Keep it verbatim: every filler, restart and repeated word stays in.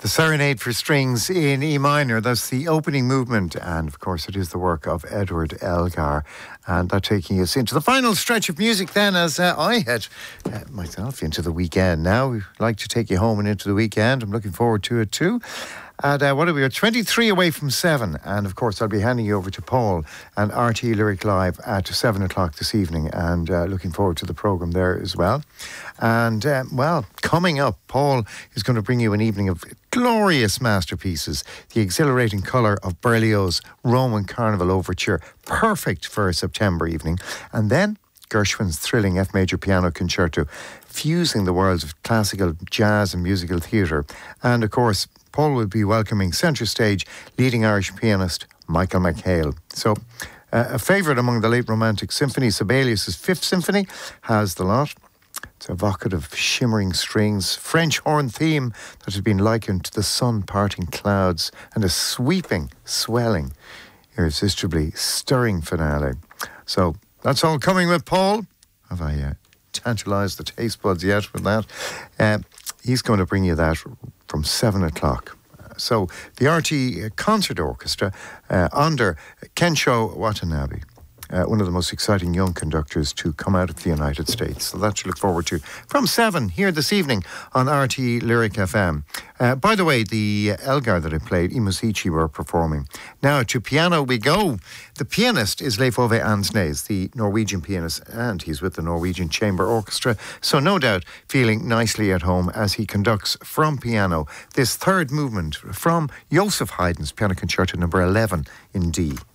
The Serenade for Strings in E minor. That's the opening movement, and of course it is the work of Edward Elgar. And that taking us into the final stretch of music then, as uh, I head uh, myself into the weekend now. We'd like to take you home and into the weekend. I'm looking forward to it too. And uh, what are we? We're twenty-three away from seven. And of course, I'll be handing you over to Paul and R T Lyric Live at seven o'clock this evening. And uh, looking forward to the programme there as well. And, uh, well, coming up, Paul is going to bring you an evening of glorious masterpieces. The exhilarating colour of Berlioz's Roman Carnival Overture. Perfect for a September evening. And then Gershwin's thrilling F major piano concerto, fusing the worlds of classical, jazz and musical theatre. And, of course, Paul will be welcoming centre stage leading Irish pianist Michael McHale. So, uh, a favourite among the late Romantic symphonies, Sibelius' Fifth Symphony has the lot. It's evocative, shimmering strings, French horn theme that has been likened to the sun-parting clouds, and a sweeping, swelling, irresistibly stirring finale. So, that's all coming with Paul. Have I uh, tantalised the taste buds yet with that? Uh, he's going to bring you that from seven o'clock. So, the R T Concert Orchestra uh, under Kensho Watanabe, uh, one of the most exciting young conductors to come out of the United States. So that to look forward to from seven here this evening on R T Lyric F M. Uh, by the way, the Elgar that I played, I Musici, were performing. Now to piano we go. The pianist is Leif Ove Ansnes, the Norwegian pianist, and he's with the Norwegian Chamber Orchestra. So no doubt feeling nicely at home as he conducts from piano this third movement from Joseph Haydn's Piano Concerto number eleven in D.